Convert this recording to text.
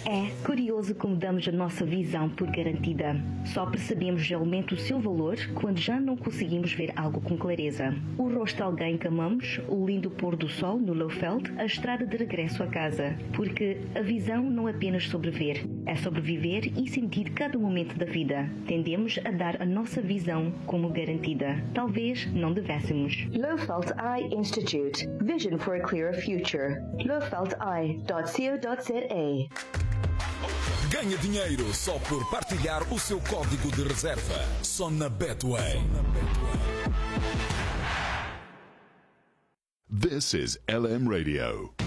É curioso como damos a nossa visão por garantida. Só percebemos realmente o seu valor quando já não conseguimos ver algo com clareza. O rosto de alguém que amamos, o lindo pôr do sol no Lowveld, a estrada de regresso a casa. Porque a visão não é apenas sobre ver, é sobre viver e sentir cada momento da vida. Tendemos a dar a nossa visão como garantida. Talvez não devêssemos. Lowveld Eye Institute. Vision for a Clearer Future. lowveldeye.co.za. Ganhe dinheiro só por partilhar o seu código de reserva. Só na Betway. This is LM Radio.